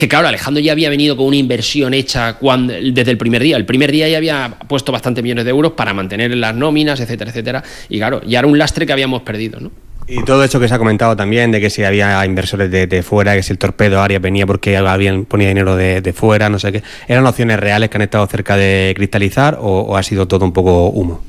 que claro, Alejandro ya había venido con una inversión hecha desde el primer día. El primer día ya había puesto bastantes millones de euros para mantener las nóminas, etcétera, etcétera. Y claro, ya era un lastre que habíamos perdido, ¿no? Y todo esto que se ha comentado también, de que si había inversores de fuera, que si el Torpedo Arias venía porque alguien ponía dinero de fuera, no sé qué. ¿Eran opciones reales que han estado cerca de cristalizar o ha sido todo un poco humo?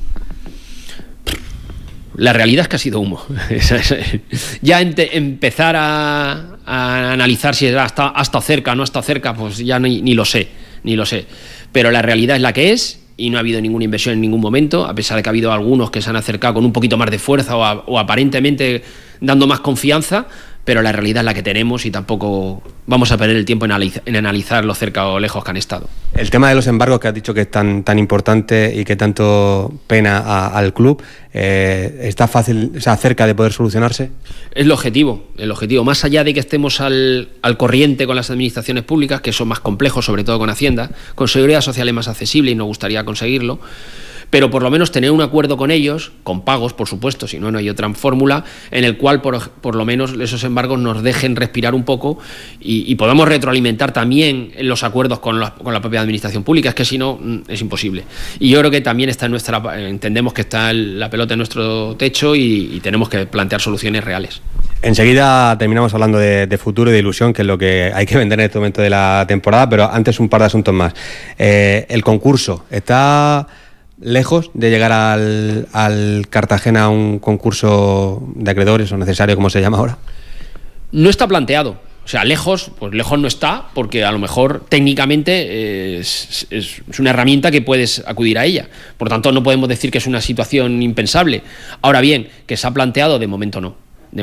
La realidad es que ha sido humo. Ya empezar a analizar si ha estado cerca o no ha estado cerca, pues ya ni lo sé. Pero la realidad es la que es y no ha habido ninguna inversión en ningún momento, a pesar de que ha habido algunos que se han acercado con un poquito más de fuerza o aparentemente dando más confianza, pero la realidad es la que tenemos y tampoco vamos a perder el tiempo en analizar lo cerca o lejos que han estado. El tema de los embargos que has dicho que es tan importante y que tanto pena al club, ¿está fácil, o sea, cerca de poder solucionarse? Es el objetivo, más allá de que estemos al corriente con las administraciones públicas, que son más complejos, sobre todo con Hacienda, con Seguridad Social es más accesible y nos gustaría conseguirlo, pero por lo menos tener un acuerdo con ellos, con pagos, por supuesto, si no, no hay otra fórmula, en el cual por lo menos esos embargos nos dejen respirar un poco y podamos retroalimentar también los acuerdos con la propia administración pública, es que si no, es imposible. Y yo creo que también entendemos que está la pelota en nuestro techo y tenemos que plantear soluciones reales. Enseguida terminamos hablando de futuro y de ilusión, que es lo que hay que vender en este momento de la temporada, pero antes un par de asuntos más. El concurso, ¿está lejos de llegar al Cartagena a un concurso de acreedores o necesario, como se llama ahora? No está planteado. O sea, lejos no está, porque a lo mejor técnicamente es una herramienta que puedes acudir a ella. Por tanto, no podemos decir que es una situación impensable. Ahora bien, que se ha planteado, de momento no.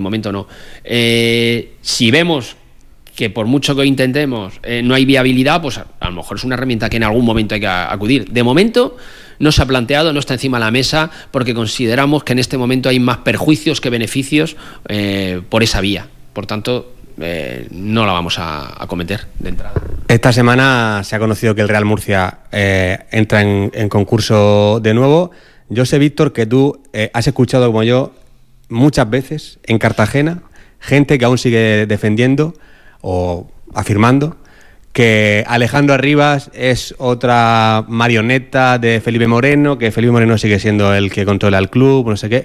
Si vemos que por mucho que intentemos no hay viabilidad, pues a lo mejor es una herramienta que en algún momento hay que acudir. De momento no se ha planteado, no está encima de la mesa, porque consideramos que en este momento hay más perjuicios que beneficios por esa vía. Por tanto, no la vamos a cometer de entrada. Esta semana se ha conocido que el Real Murcia entra en concurso de nuevo. Yo sé, Víctor, que tú has escuchado, como yo, muchas veces en Cartagena gente que aún sigue defendiendo o afirmando que Alejandro Arribas es otra marioneta de Felipe Moreno, que Felipe Moreno sigue siendo el que controla el club, no sé qué.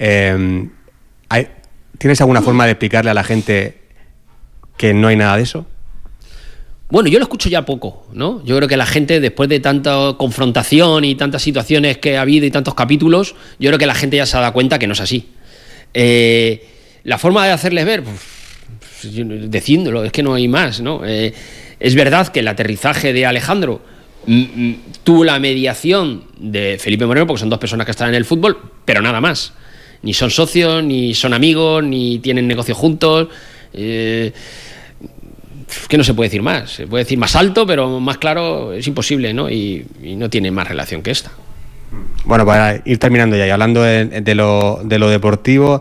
¿Tienes alguna forma de explicarle a la gente que no hay nada de eso? Bueno, yo lo escucho ya poco, ¿no? Yo creo que la gente, después de tanta confrontación y tantas situaciones que ha habido y tantos capítulos, yo creo que la gente ya se ha dado cuenta que no es así. La forma de hacerles ver, diciéndolo, es que no hay más, ¿no? Es verdad que el aterrizaje de Alejandro tuvo la mediación de Felipe Moreno, porque son dos personas que están en el fútbol, pero nada más. Ni son socios, ni son amigos, ni tienen negocio juntos. Que no se puede decir más. Se puede decir más alto, pero más claro es imposible, ¿no? Y no tiene más relación que esta. Bueno, para ir terminando ya y hablando de lo deportivo,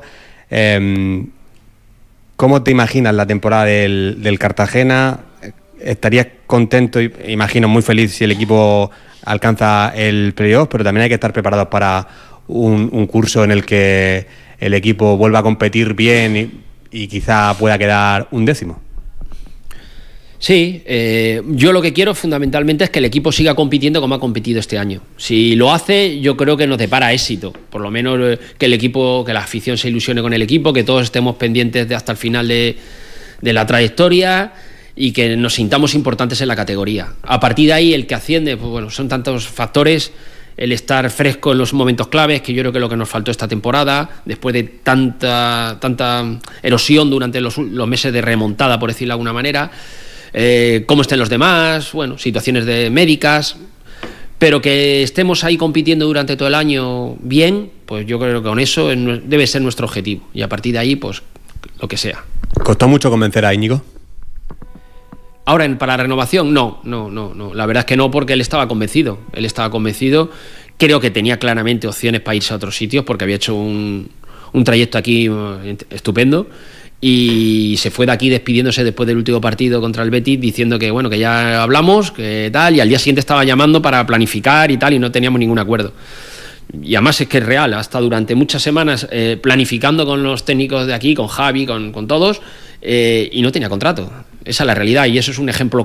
¿cómo te imaginas la temporada del Cartagena? ¿Estarías contento, imagino muy feliz, si el equipo alcanza el playoff, pero también hay que estar preparados para un curso en el que el equipo vuelva a competir bien y quizá pueda quedar 11º? Sí, yo lo que quiero fundamentalmente es que el equipo siga compitiendo como ha competido este año. Si lo hace, yo creo que nos depara éxito. Por lo menos que el equipo, que la afición se ilusione con el equipo, que todos estemos pendientes hasta el final de la trayectoria y que nos sintamos importantes en la categoría. A partir de ahí, el que asciende, pues bueno, son tantos factores. El estar fresco en los momentos claves, que yo creo que es lo que nos faltó esta temporada, después de tanta erosión durante los meses de remontada, por decirlo de alguna manera. Cómo estén los demás, bueno, situaciones médicas, pero que estemos ahí compitiendo durante todo el año bien, pues yo creo que con eso debe ser nuestro objetivo, y a partir de ahí, pues lo que sea. ¿Costó mucho convencer a Íñigo? Ahora, para la renovación, no, la verdad es que no, porque él estaba convencido, creo que tenía claramente opciones para irse a otros sitios, porque había hecho un trayecto aquí estupendo, y se fue de aquí despidiéndose después del último partido contra el Betis, diciendo que bueno, que ya hablamos, que tal, y al día siguiente estaba llamando para planificar y tal, y no teníamos ningún acuerdo. Y además es que es real, hasta durante muchas semanas planificando con los técnicos de aquí, con Javi, con todos, y no tenía contrato. Esa es la realidad y eso es un ejemplo